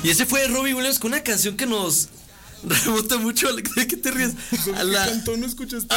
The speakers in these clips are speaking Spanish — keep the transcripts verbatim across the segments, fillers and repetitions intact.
Y ese fue Robbie Williams con una canción que nos remonta mucho. ¿De qué te ríes? A la... ¿Qué cantó? ¿No escuchaste?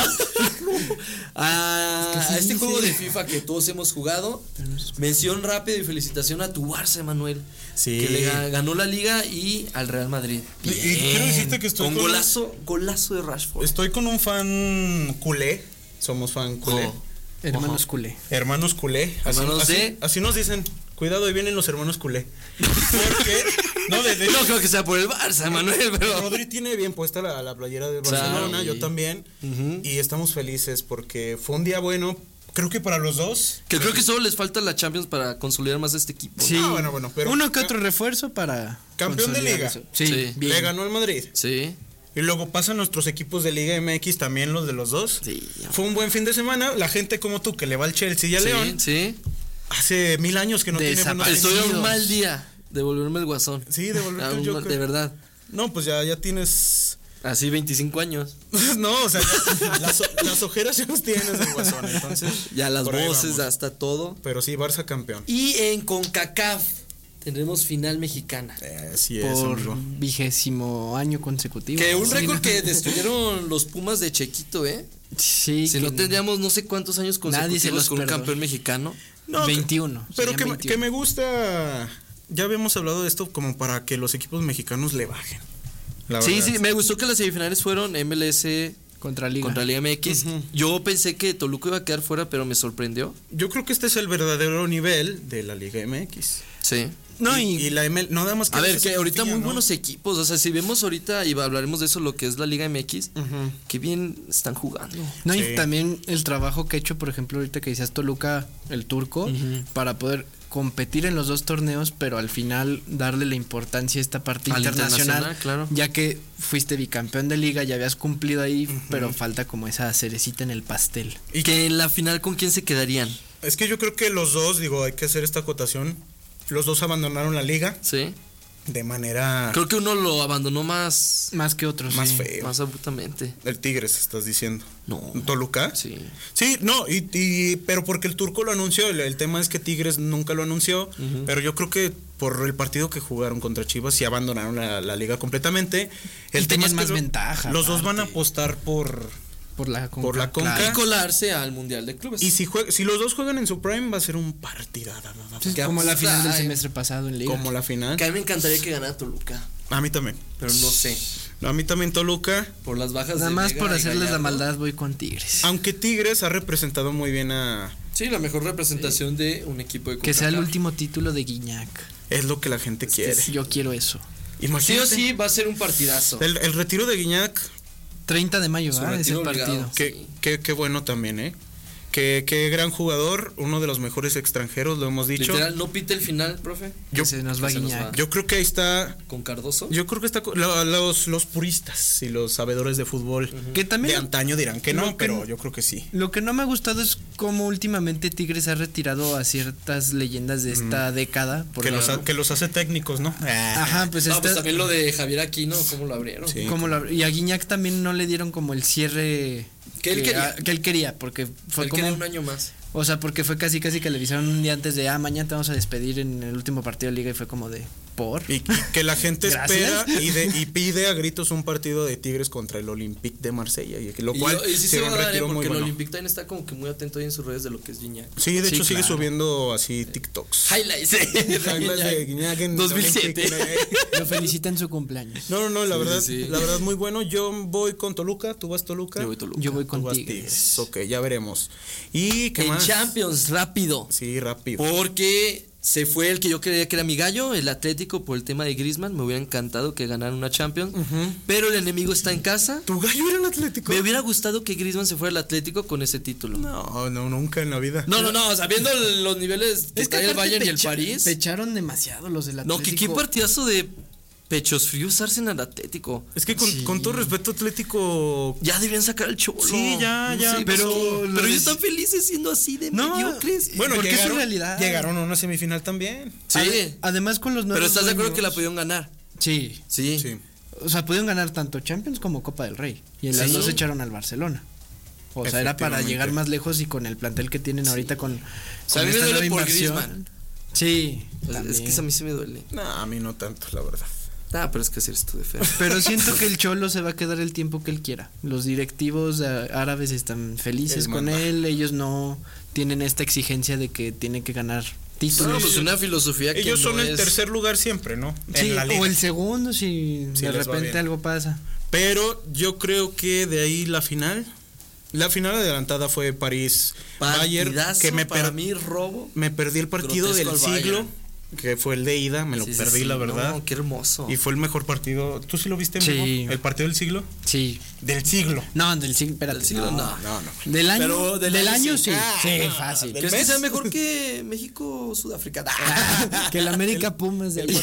a, es que sí, a este sí. juego de FIFA que todos hemos jugado. Mención rápida y felicitación a tu Barça, Emanuel. Sí. Que le ga- ganó la liga y al Real Madrid. Y, y quiero decirte que estoy con, con golazo, golazo de Rashford. Estoy con un fan culé. Somos fan culé. Oh. Hermanos Ajá. culé. Hermanos culé. Así, Hermanos así, de- así nos dicen. Cuidado, ahí vienen los hermanos culé. Porque no, de, de No creo que sea por el Barça, Emanuel, pero. Rodri tiene bien puesta la, la playera del Claro. Barcelona, yo también. Ujú. Y estamos felices porque fue un día bueno. Creo que para los dos. Que creo que solo les falta la Champions para consolidar más este equipo. Sí. Ah, bueno, bueno, pero- Uno que otro refuerzo para. Campeón de consolidar liga. eso. Sí, Sí. bien. Le ganó el Madrid. Sí. Y luego pasan nuestros equipos de Liga M X, también los de los dos. Sí. Fue un buen fin de semana. La gente como tú, que le va al Chelsea y a Sí, León, sí. hace mil años que no tiene buenos Estoy a un partidos. mal día de volverme el guasón. Sí, devolverte A el un mal- Joker. De verdad. No, pues ya, ya tienes... Así veinticinco años. No, o sea, ya- las, las ojeras ya las tienes en Guasón, entonces... Ya las por ahí voces, vamos. hasta todo. Pero sí, Barça campeón. Y en CONCACAF tendremos final mexicana. Eh, Así es, Por amigo. vigésimo año consecutivo. Que un Sí, récord ¿no? que destruyeron los Pumas de Chequito, ¿eh? Sí. Si que no tendríamos no sé cuántos años Nadie se consecutivos los con un perdonó. campeón mexicano. No, veintiuno. Pero serían que, veintiuno. que me gusta... Ya habíamos hablado de esto como para que los equipos mexicanos le bajen. La Sí, verdad. sí, me gustó que las semifinales fueron M L S Contra Liga. contra Liga M X. Ujú. Yo pensé que Toluca iba a quedar fuera, pero me sorprendió. Yo creo que este es el verdadero nivel de la Liga M X. Sí. No, y, y, y la M L, no nada más que A ver, ese que ahorita sencillo, muy ¿no? buenos equipos. O sea, si vemos ahorita y hablaremos de eso, lo que es la Liga M X, Ujú. qué bien están jugando. no, Sí. y también el trabajo que ha hecho, por ejemplo, ahorita que decías Toluca, el turco, Ujú. para poder competir en los dos torneos, pero al final darle la importancia a esta parte Al internacional, internacional, claro. ya que fuiste bicampeón de liga, ya habías cumplido ahí, pero falta como esa cerecita en el pastel. Y que en la final, ¿con quién se quedarían? Es que yo creo que los dos, digo, hay que hacer esta acotación. Los dos abandonaron la liga Sí. de manera... Creo que uno lo abandonó más. Más que otros. Más sí. feo. Más abruptamente. El Tigres, estás diciendo. No. ¿Toluca? Sí. Sí, no, y, y- pero porque el turco lo anunció, el, el tema es que Tigres nunca lo anunció, Ujú. pero yo creo que por el partido que jugaron contra Chivas sí abandonaron la, la liga completamente. El Y tema tenían es que más lo- ventaja, Los dos van a aparte. apostar por... Por la Conca. Por la Conca. Y Ah. colarse al Mundial de Clubes. Y si, jue- si los dos juegan en su prime va a ser un partidada, Sí, Que como la final del ay, semestre pasado en liga. como la final. Que a mí me encantaría que ganara Toluca. A mí también. Pero no sé. A mí también Toluca. Por las bajas Nada de más Vega por y hacerles la Gallardo. maldad voy con Tigres. Aunque Tigres ha representado muy bien a... Sí, la mejor representación de un equipo de Que sea el CONCACAF. último título de Guiñac. Es lo que la gente quiere. Yo quiero eso. Sí o Imagínate. sí, va a ser un partidazo. El, el retiro de Guiñac, treinta de mayo, Su ¿verdad? Es el retiro obligado. partido. qué, Sí. qué, qué bueno también, ¿eh? Qué, qué gran jugador, uno de los mejores extranjeros, lo hemos dicho. Literal, no pite el final, profe. Yo, Que se nos va que se nos Guiñac. va. yo creo que ahí está... Con Cardoso. Yo creo que está... co- lo- Los, los puristas y los sabedores de fútbol Que de también antaño dirán que lo no, que pero no- yo creo que sí. lo que no me ha gustado es cómo últimamente Tigres ha retirado a ciertas leyendas de esta década. Por Que la- los, ha- que los hace técnicos, ¿no? Ajá, pues, No, esta- pues también lo de Javier Aquino, ¿cómo lo abrieron? Sí. como la- y a Guiñac también no le dieron como el cierre Que él quería. a- que él quería, porque fue Él como quería un año más. o sea, porque fue casi casi que le avisaron un día antes de, ah, mañana te vamos a despedir en el último partido de liga y fue como de, ¿por? Y, y que la gente espera Gracias. y, de, y pide a gritos un partido de Tigres contra el Olympique de Marsella. Y que lo Y, cual yo- y sí se sería va un a dar, ¿eh? retiro Porque muy el bueno. Olympic Time está como que muy atento ahí en sus redes de lo que es Gignac. Sí, de Sí, hecho sigue claro. subiendo así TikToks. Highlights. Highlights de Guiñac en dos mil siete. Olympique. Lo felicita en su cumpleaños. No, no, no, la Sí, verdad, sí, sí. la verdad muy bueno. Yo voy con Toluca, tú vas Toluca. Yo voy Toluca. Yo voy Tú con vas Tigres. Tigres. Ok, ya veremos. ¿Y qué En más? Champions, rápido. Sí, rápido. Porque se fue el que yo creía que era mi gallo, el Atlético, por el tema de Griezmann. Me hubiera encantado que ganara una Champions. Ujú. Pero el enemigo está en casa. ¿Tu gallo era el Atlético? Me hubiera gustado que Griezmann se fuera al Atlético con ese título. No, No, no, nunca en la vida. no, no, sabiendo los niveles que trae el aparte Bayern y el pecha- París. Pecharon demasiado los del No, Atlético. que qué partidazo de pechos fríos Arsenal Atlético. Es que con, Sí. con todo respeto, Atlético. Ya debían sacar el cholo. Sí, ya, ya, Sí, pero pero, lo pero de- ellos están felices siendo así de No, mediocres. Bueno, porque es su llegaron, realidad. llegaron a una semifinal también. Sí, Ade- además con los nuevos pero estás de acuerdo dueños- que la pudieron ganar. Sí. Sí. Sí. O sea, pudieron ganar tanto Champions como Copa del Rey. Y en las Sí. dos echaron al Barcelona. O sea, era para Efectivamente. llegar más lejos y con el plantel que tienen ahorita con, sea, a con mí me esta duele nueva por inversión. Griezmann. Sí. Es, es también. que eso a mí sí me duele. No, a mí no tanto, la verdad. Ah, pero es que así eres tú de feo. Pero siento que el Cholo se va a quedar el tiempo que él quiera. Los directivos eh, árabes están felices Él con manda. él. Ellos no tienen esta exigencia de que tiene que ganar títulos. No, pues una filosofía que Ellos son no el es- tercer lugar siempre, ¿no? Sí, En la liga. o el segundo si Sí, de les va repente bien. algo pasa. Pero yo creo que de ahí la final. La final adelantada fue París-Bayern. Partidazo, Que me, para per- mí robo. me perdí el partido grotesco del al siglo. Bayern. Que fue el de ida. Me lo Sí, sí, perdí, sí, la verdad. No, qué hermoso. Y fue el mejor partido. ¿Tú sí lo viste, Sí. amigo? ¿El partido del siglo? Sí. Del siglo. No, del siglo, espérate. Del siglo, no. No, no. Del año, Pero del del, año año sí. sí. Ah, sí, no, fácil. del- ¿Crees que mes? sea mejor que México-Sudáfrica? Que el América Pumas del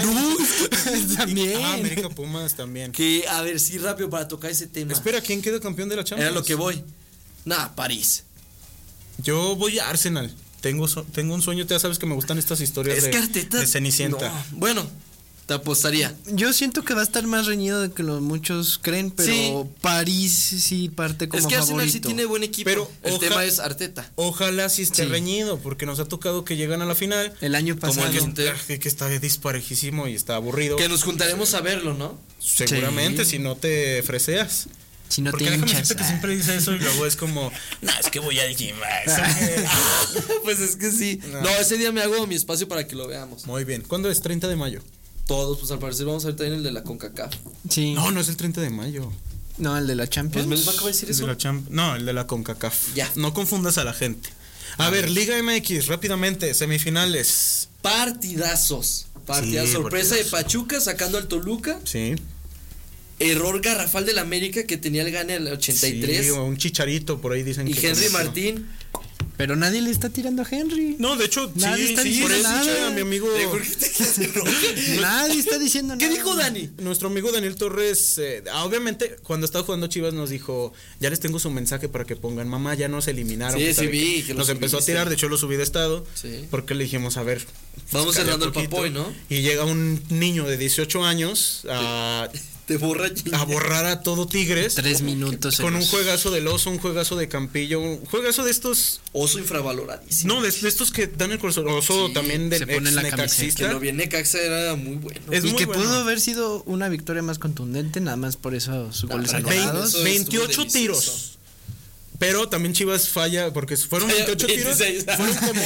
también. Ah, América Pumas también. Que, a ver, sí, rápido para tocar ese tema. Espera, ¿quién queda campeón de la Champions? Era lo que voy. Nah, París. Yo voy a Arsenal. Tengo, so- tengo un sueño, ya sabes que me gustan estas historias Es de, que Arteta. de Cenicienta. No, bueno, te apostaría. Yo siento que va a estar más reñido de que los muchos creen, pero Sí. París sí parte como Es que Arsenal favorito. sí tiene buen equipo. Pero el oja- tema es Arteta. Ojalá sí esté Sí. reñido, porque nos ha tocado que llegan a la final. El año Como pasado. el Que, Inter. que- que está disparejísimo y está aburrido. Que nos juntaremos a verlo, ¿no? Seguramente, Sí. si no te freseas. Si no Porque te déjame hinchas. decirte que siempre dice eso y luego es como, no, es que voy al gym. eso que-". Pues es que sí. No. No. ese día me hago mi espacio para que lo veamos. Muy bien. ¿Cuándo es? treinta de mayo. Todos, pues al parecer vamos a ver también el de la CONCACAF. Sí. No, no es el treinta de mayo. No, el de la Champions. Pues me acaba de decir El de eso. la Champ- no, el de la CONCACAF. Ya. No confundas a la gente. A, ver, Liga M X, rápidamente, semifinales. Partidazos. Partida Sí, sorpresa partidazo. de Pachuca sacando al Toluca. Sí. Error garrafal del América que tenía el gane al ochenta y tres. Sí, o un chicharito por ahí dicen y que Henry cometió. Martín. Pero nadie le está tirando a Henry. No, de hecho, Nadie sí, está sí, diciendo por eso nada. eché a mi amigo. ¿De por qué te quedas en rojo? Nadie está diciendo ¿Qué nada. dijo Dani? Nuestro amigo Daniel Torres, eh, ah, obviamente, cuando estaba jugando Chivas nos dijo, ya les tengo su mensaje para que pongan, mamá, ya nos eliminaron. Sí, que sí sabe vi qué". que lo Nos empezó a subiste. tirar, de hecho lo subí de estado, Sí. porque le dijimos, a ver. Vamos calla cerrando el poquito. papoy, ¿no? Y llega un niño de dieciocho años a, Te borra a borrar a todo Tigres. Tres minutos. Con en un los- juegazo del Oso, un juegazo de Campillo, un juegazo de estos. Oso infravaloradísimo. No, de, de estos que dan el corazón. Oso Sí, también del se pone ex la necaxista. Que lo bien Necaxa era muy bueno. Es y muy que bueno. pudo haber sido una victoria más contundente, nada más por eso sus goles pero anotados. eso estuvo veintiocho delicioso. tiros. Pero también Chivas falla, porque fueron Falla veintiocho tiros. veintiséis. Fueron como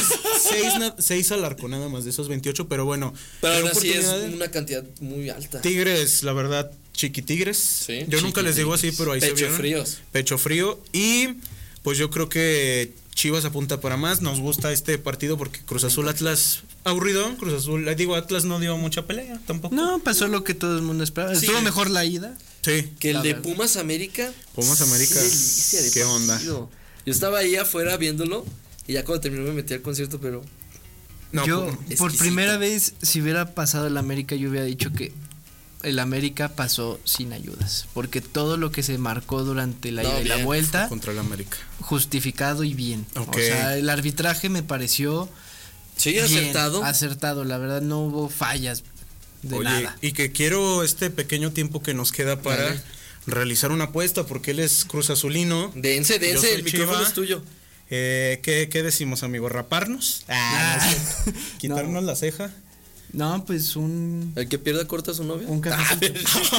seis al arco nada más de esos veintiocho, pero bueno. Pero qué aún así es oportunidad. una cantidad muy alta. Tigres, la verdad, chiquitigres. Sí, Yo nunca les digo así, pero ahí se Pecho vieron. fríos. Pecho frío. Y pues yo creo que Chivas apunta para más. Nos gusta este partido porque Cruz Azul Atlas aburrido. Cruz Azul, digo, Atlas no dio mucha pelea tampoco. No, pasó lo que todo el mundo esperaba. Sí. Estuvo mejor la ida. Sí. Que el La de verdad. Pumas América. Pumas América. Qué delicia de ¿Qué onda? partido. Yo estaba ahí afuera viéndolo. Y ya cuando terminó me metí al concierto, pero. No, yo, pues, por exquisito. primera vez, si hubiera pasado el América, yo hubiera dicho que el América pasó sin ayudas. Porque todo lo que se marcó durante la No, ida y la bien. vuelta, contra el América. justificado y bien. Ok. O sea, el arbitraje me pareció Sí, bien, acertado. acertado, la verdad no hubo fallas de Oye, nada. y que quiero este pequeño tiempo que nos queda para Dale. realizar una apuesta, porque él es Cruz Azulino. Dense, Yo dense, soy el micrófono Chiva. es tuyo. Eh, ¿qué, ¿Qué decimos, amigo? ¿Raparnos? Ah, no es cierto. ¿Quitarnos No. la ceja? No, pues un El que pierda corta a su novia. un café.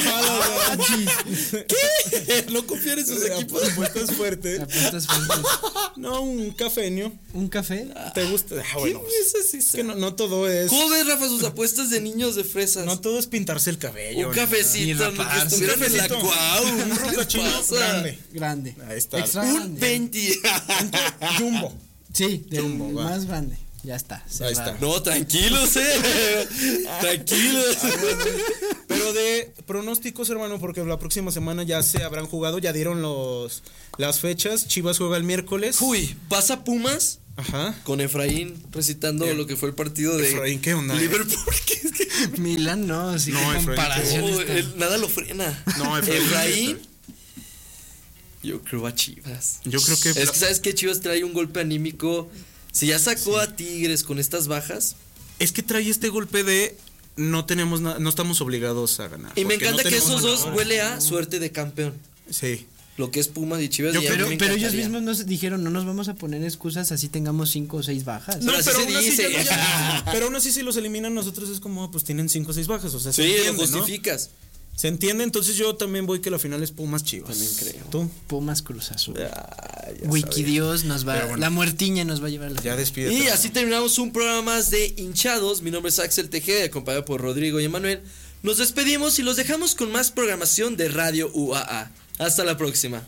¿Qué? No confiar en sus equipos. Apuestas fuertes. Apuestas fuertes. No, un cafeño. Un café. ¿Te gusta? Ah, bueno, ¿Qué es así? es que no, no todo es. ¿Cómo ves, Rafa, sus apuestas de niños de fresas? No todo es pintarse el cabello. un ni cafecito, Ni no que raparse. estuvieran en la Un cafecito. cuau. Un ¿Qué les rosachino pasa? grande. Grande. Ahí está. Extra Un grande. veinte. nada. Jumbo. Sí, del Jumbo, va. más grande. Ya está. Ahí cerrado. está. No, tranquilos, eh. Tranquilos. Pero de pronósticos, hermano, porque la próxima semana ya se habrán jugado, ya dieron los las fechas. Chivas juega el miércoles. Uy, pasa Pumas Ajá. con Efraín recitando lo que fue el partido de Efraín, ¿qué onda, eh? Liverpool. ¿Qué es que- Milan no, sí, No, qué Efraín, comparación No, está. él- nada lo frena. No, Efraín. Efraín. Yo creo a Chivas. Yo creo que Es que, ¿sabes qué? Chivas trae un golpe anímico. Si ya sacó a Tigres con estas bajas. es que trae este golpe de no tenemos nada, no estamos obligados a ganar. Y me porque no encanta que tenemos esos dos ganadores. huele a suerte de campeón. Sí. lo que es Pumas y Chivas. Yo, y a mí pero me pero ellos encantaría. mismos nos dijeron, no nos vamos a poner excusas así tengamos cinco o seis bajas. No, Pero así pero se aún, así dice. ya- ya- pero aún así si los eliminan nosotros es como, pues tienen cinco o seis bajas, o sea, se Sí, lo entiende, ¿no? justificas. Se entiende, entonces yo también voy que la final es Pumas Chivas. También creo. ¿Tú? Pumas Cruz Azul. Ah, ya Wikidios nos va, Pero bueno. la muertiña nos va a llevar a la Ya final. despídete. Y así terminamos un programa más de Hinchados. Mi nombre es Axel Tejeda, acompañado por Rodrigo y Emanuel. Nos despedimos y los dejamos con más programación de Radio U A A. Hasta la próxima.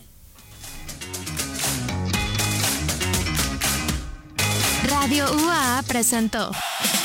Radio U A A presentó